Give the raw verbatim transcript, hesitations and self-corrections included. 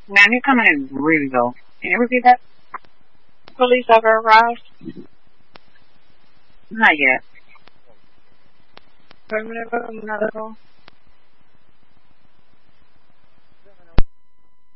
Ma'am, you're coming in really low. Can you repeat that? Police ever arrived? Not yet. Affirmative, medical.